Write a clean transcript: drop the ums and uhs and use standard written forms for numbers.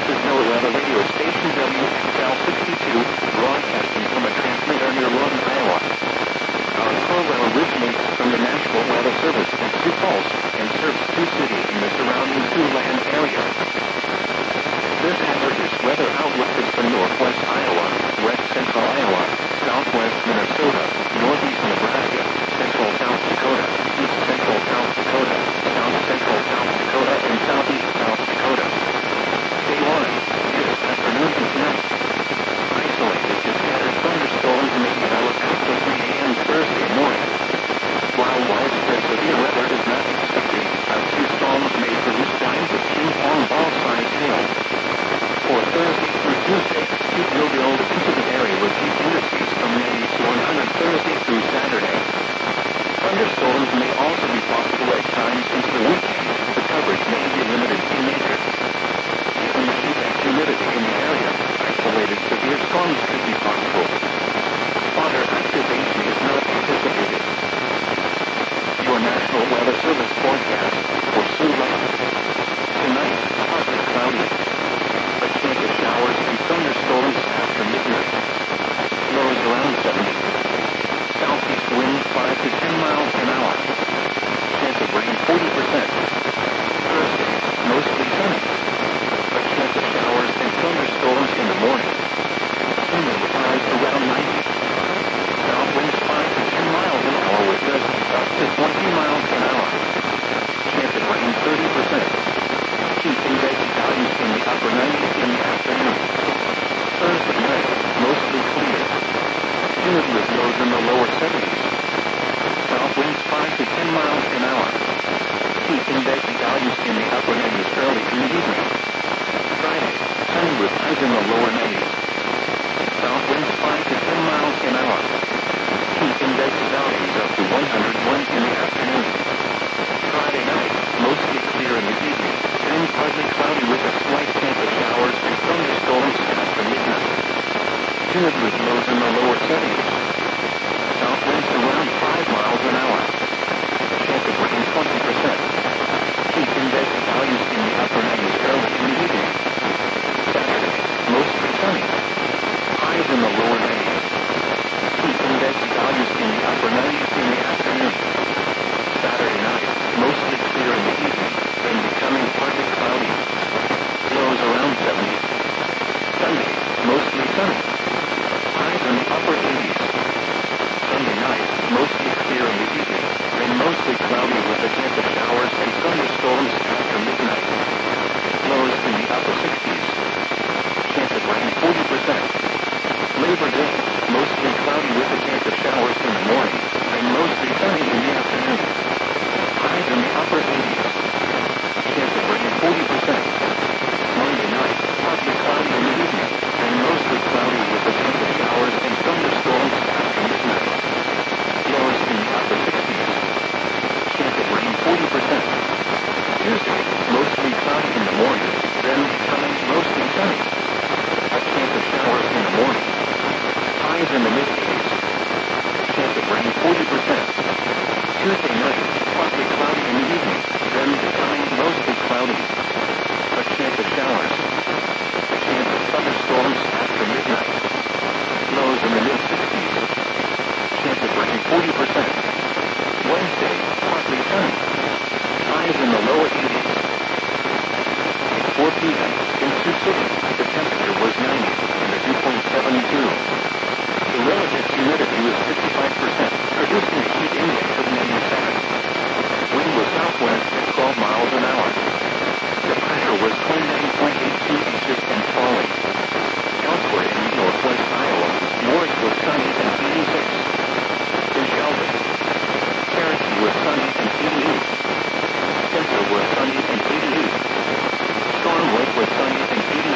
This is NOAA Weather Radio Station WXL-62, broadcasting from a transmitter near Lawton, Iowa. Our program originates from the National Weather Service in Sioux Falls and serves Sioux City and the surrounding Siouxland area. This averages weather outlook is for northwest Iowa, west central Iowa, southwest Minnesota, northeast Nebraska, central South Dakota, east central South Dakota, south central South Dakota, and southeast South Dakota. Day 1, this afternoon and tonight. Isolated to scattered thunderstorms may develop after 3 a.m. Thursday morning. While widespread severe weather is not expected, a few storms may produce signs of ping-pong ball-sized hail. For Thursday through Tuesday, heat will build into the area with heat indices from 90 to 100 Thursday through Saturday. Thunderstorms may also be possible at times into the weekend. The coverage may be limited in nature. Given the heat and humidity in the area, isolated severe storms could be possible. Water activation is not anticipated. Your National Weather Service forecast for Siouxland. Tonight, partly cloudy. A chance of showers and thunderstorms after midnight. Lows around 70. Southeast winds 5 to 10 miles an hour. Chance of rain 40%. Thursday, mostly sunny. A chance of showers and thunderstorms in the morning. Wind highs around 90. South winds 5 to 10 miles an hour with gusts up to 20 miles an hour. Chance of rain 30%. Heat index values in the upper 90s in the afternoon. Thursday night, mostly clear. Humid with lows in the lower 70s. South winds 5 to 10 miles an hour. Heat index values in the upper 90s early in the evening. Friday, sunny with highs in the lower 90s. South winds 5 to 10 miles an hour. Heat index values up to 101 in the afternoon. Friday night, mostly clear in the evening, then partly cloudy with a slight chance of showers and thunderstorms after midnight. Humid with lows in the lower 70s. South winds around 5 miles an hour.